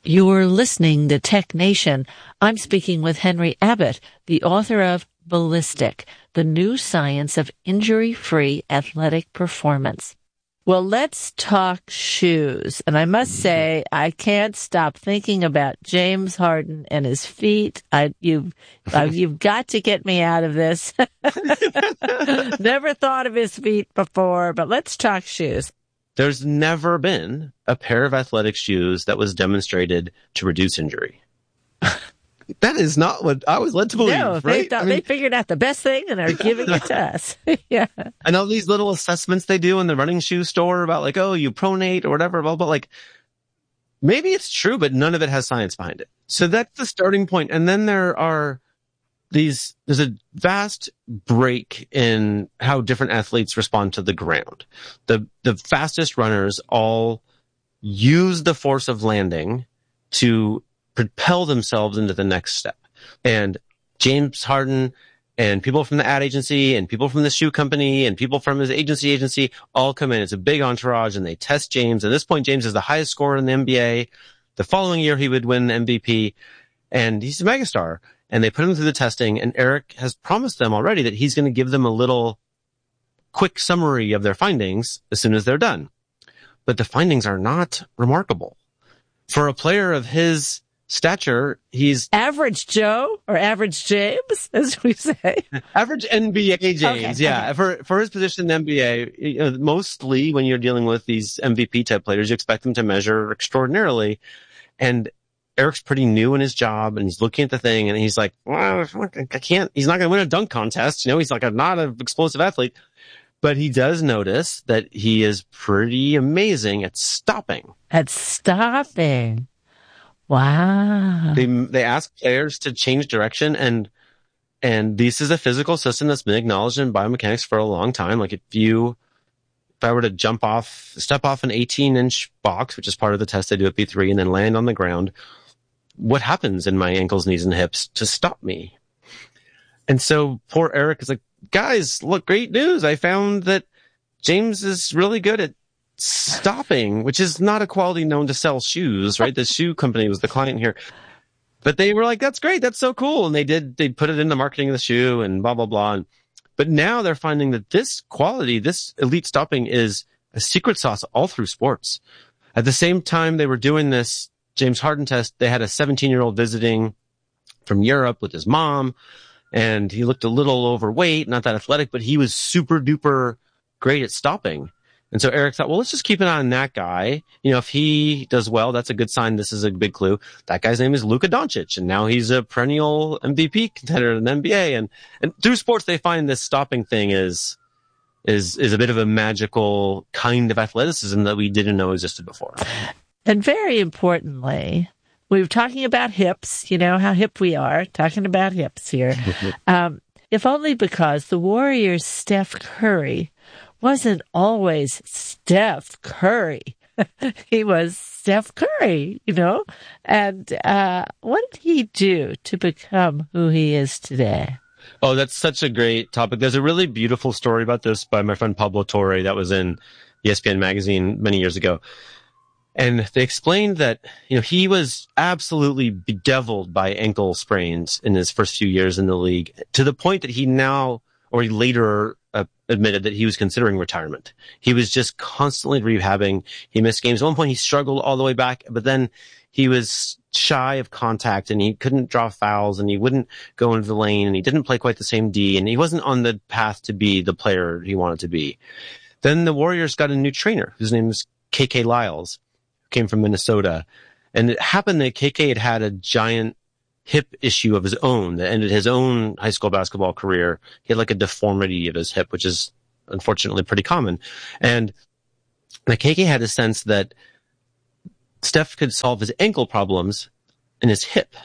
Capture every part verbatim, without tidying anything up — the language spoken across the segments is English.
You're listening to Tech Nation. I'm speaking with Henry Abbott, the author of Ballistic, the new science of injury-free athletic performance. Well, let's talk shoes. And I must say, I can't stop thinking about James Harden and his feet. I, you've, uh, you've got to get me out of this. Never thought of his feet before, but let's talk shoes. There's never been a pair of athletic shoes that was demonstrated to reduce injury. That is not what I was led to believe, no, right? They, thought, I mean, they figured out the best thing and are giving it to us. Yeah. I know these little assessments they do in the running shoe store about like, oh, you pronate or whatever, blah, blah, like maybe it's true, but none of it has science behind it. So that's the starting point. And then there are these, there's a vast break in how different athletes respond to the ground. The, the fastest runners all use the force of landing to propel themselves into the next step. And James Harden and people from the ad agency and people from the shoe company and people from his agency agency all come in. It's a big entourage and they test James. At this point, James is the highest scorer in the N B A. The following year, he would win M V P and he's a megastar. And they put him through the testing, and Eric has promised them already that he's going to give them a little quick summary of their findings as soon as they're done. But the findings are not remarkable. For a player of his stature, he's average Joe or average James, as we say. Average N B A James, okay, yeah. okay. For for his position in the N B A, you know, mostly when you're dealing with these M V P type players, you expect them to measure extraordinarily. And Eric's pretty new in his job, and he's looking at the thing, and he's like, well, I can't, he's not going to win a dunk contest. You know, he's like, I'm not an explosive athlete. But he does notice that he is pretty amazing at stopping. At stopping. Wow. They, they ask players to change direction, and, and this is a physical system that's been acknowledged in biomechanics for a long time. Like if you, if I were to jump off, step off an eighteen inch box, which is part of the test they do at B three, and then land on the ground, what happens in my ankles, knees, and hips to stop me? And so poor Eric is like, guys, look, great news. I found that James is really good at stopping, which is not a quality known to sell shoes, right? The shoe company was the client here. But they were like, that's great. That's so cool. And they did, they put it in the marketing of the shoe and blah, blah, blah. And, but now they're finding that this quality, this elite stopping is a secret sauce all through sports. At the same time they were doing this James Harden test, they had a seventeen year old visiting from Europe with his mom, and he looked a little overweight, not that athletic, but he was super duper great at stopping. And so Eric thought, well, let's just keep an eye on that guy. You know, if he does well, that's a good sign. This is a big clue. That guy's name is Luka Doncic, and now he's a perennial M V P contender in the N B A. And, and through sports, they find this stopping thing is, is, is a bit of a magical kind of athleticism that we didn't know existed before. And very importantly, we were talking about hips, you know, how hip we are, talking about hips here. um, if only because the Warriors' Steph Curry wasn't always Steph Curry. He was Steph Curry, you know? And uh, what did he do to become who he is today? Oh, that's such a great topic. There's a really beautiful story about this by my friend Pablo Torre that was in E S P N magazine many years ago. And they explained that, you know, he was absolutely bedeviled by ankle sprains in his first few years in the league, to the point that he now, or he later uh, admitted that he was considering retirement. He was just constantly rehabbing. He missed games. At one point, he struggled all the way back, but then he was shy of contact and he couldn't draw fouls and he wouldn't go into the lane and he didn't play quite the same D and he wasn't on the path to be the player he wanted to be. Then the Warriors got a new trainer whose name is K K Lyles. Came from Minnesota, and it happened that K K had had a giant hip issue of his own that ended his own high school basketball career. He had like a deformity of his hip, which is unfortunately pretty common. And the K K had a sense that Steph could solve his ankle problems in his hip,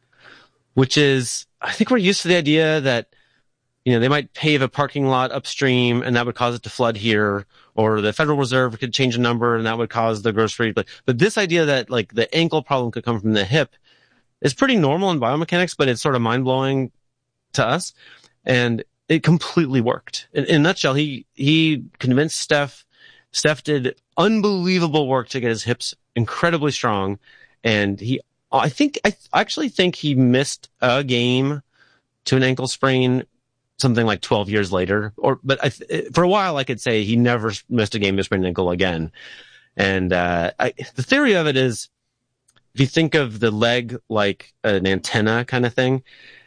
which is, I think we're used to the idea that, you know, they might pave a parking lot upstream and that would cause it to flood here, or the Federal Reserve could change a number and that would cause the grocery. But, but this idea that like the ankle problem could come from the hip is pretty normal in biomechanics, but it's sort of mind blowing to us. And it completely worked. In, in a nutshell, he, he convinced Steph. Steph did unbelievable work to get his hips incredibly strong. And he, I think, I actually think he missed a game to an ankle sprain something like twelve years later. Or, but I, for a while, I could say he never missed a game to sprain an ankle again. And uh, I, the theory of it is, if you think of the leg like an antenna kind of thing,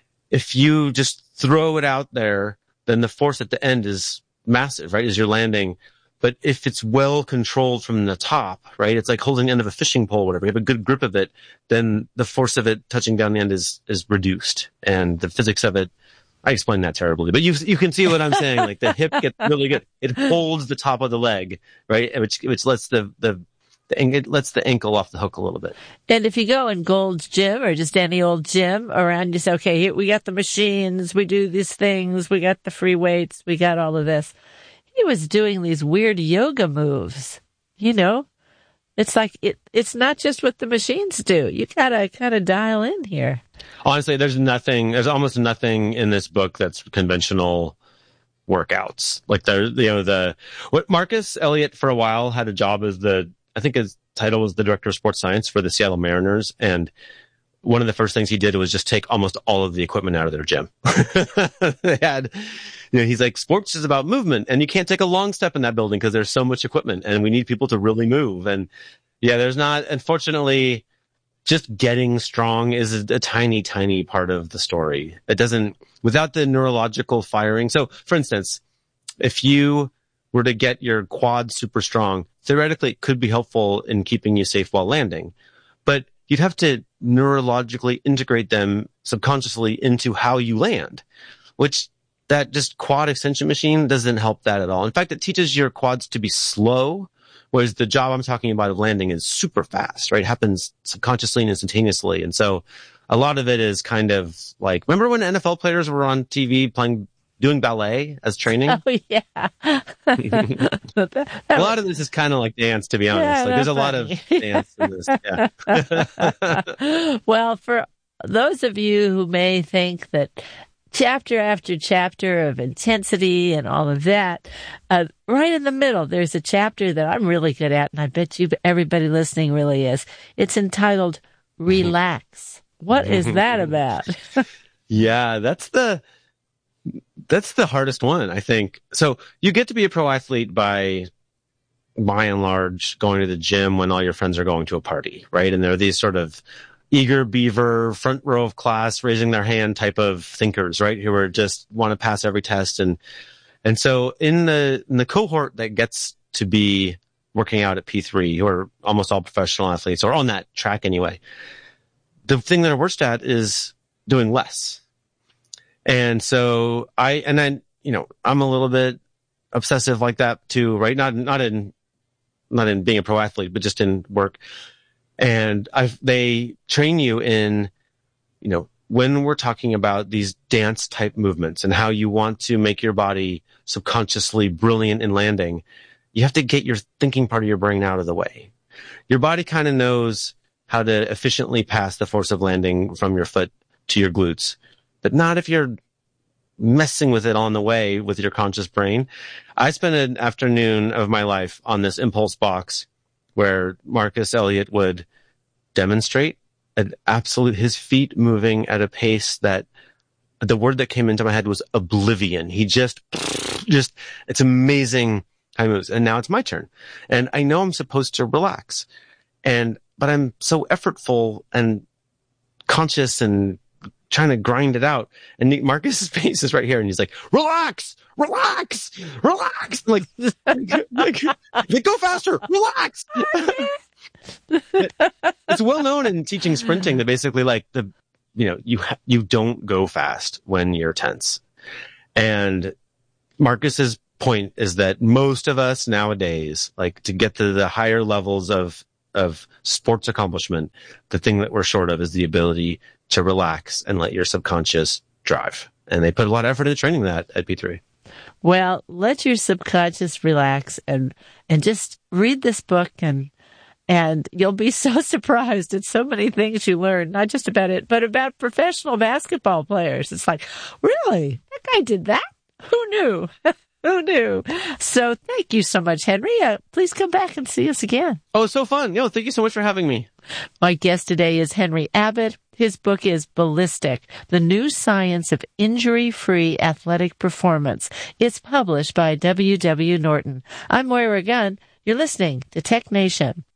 if you just throw it out there, then the force at the end is massive, right, as you're landing. But if it's well controlled from the top, right, it's like holding the end of a fishing pole, whatever. You have a good grip of it, then the force of it touching down the end is is reduced, and the physics of it. I explained that terribly, but you you can see what I'm saying. Like the hip gets really good; it holds the top of the leg, right, which which lets the the The, it lets the ankle off the hook a little bit. And if you go in Gold's Gym or just any old gym around, you say, okay, here, we got the machines, we do these things, we got the free weights, we got all of this. He was doing these weird yoga moves, you know? It's like, it. it's not just what the machines do. You gotta kind of dial in here. Honestly, there's nothing, there's almost nothing in this book that's conventional workouts. Like the, you know, the, what Marcus Elliott for a while had a job as the, I think his title was the director of sports science for the Seattle Mariners. And one of the first things he did was just take almost all of the equipment out of their gym. They had, you know, he's like, sports is about movement, and you can't take a long step in that building because there's so much equipment, and we need people to really move. And yeah, there's not, unfortunately, just getting strong is a, a tiny, tiny part of the story. It doesn't, without the neurological firing. So for instance, if you were to get your quad super strong, theoretically it could be helpful in keeping you safe while landing, but you'd have to neurologically integrate them subconsciously into how you land, which that just quad extension machine doesn't help that at all. In fact, it teaches your quads to be slow, whereas the job I'm talking about of landing is super fast, right? It happens subconsciously and instantaneously. And so a lot of it is kind of like, remember when N F L players were on T V playing doing ballet as training? Oh, yeah. that, that a lot of this is kind of like dance, to be honest. Yeah, like, there's a funny. lot of dance in this. Yeah. Well, for those of you who may think that chapter after chapter of intensity and all of that, uh, right in the middle, there's a chapter that I'm really good at, and I bet you everybody listening really is. It's entitled Relax. What is that about? Yeah, that's the... That's the hardest one, I think. So you get to be a pro athlete by, by and large, going to the gym when all your friends are going to a party, right? And there are these sort of eager beaver, front row of class, raising their hand type of thinkers, right? Who are just want to pass every test. And, and so in the, in the cohort that gets to be working out at P three, who are almost all professional athletes, or on that track anyway, the thing that they're worst at is doing less. And so I, and then, you know, I'm a little bit obsessive like that too, right? Not, not in, not in being a pro athlete, but just in work. And I, they train you in, you know, when we're talking about these dance type movements and how you want to make your body subconsciously brilliant in landing, you have to get your thinking part of your brain out of the way. Your body kind of knows how to efficiently pass the force of landing from your foot to your glutes, but not if you're messing with it on the way with your conscious brain. I spent an afternoon of my life on this impulse box where Marcus Elliott would demonstrate an absolute, his feet moving at a pace that the word that came into my head was oblivion. He just, just, it's amazing how he moves. And now it's my turn. And I know I'm supposed to relax. And, but I'm so effortful and conscious and trying to grind it out. And Marcus's face is right here. And he's like, relax, relax, relax. I'm like, like, like, go faster, relax. It's well known in teaching sprinting that basically like the, you know, you, ha- you don't go fast when you're tense. And Marcus's point is that most of us nowadays, like to get to the higher levels of, of sports accomplishment, the thing that we're short of is the ability to relax and let your subconscious drive. And they put a lot of effort into training that at P three. Well, let your subconscious relax and and just read this book, and and you'll be so surprised at so many things you learn, not just about it, but about professional basketball players. It's like, really? That guy did that? Who knew? Who knew? So thank you so much, Henry. Uh, please come back and see us again. Oh, so fun. Yo, thank you so much for having me. My guest today is Henry Abbott. His book is Ballistic, The New Science of Injury-Free Athletic Performance. It's published by W W. Norton. I'm Moira Gunn. You're listening to Tech Nation.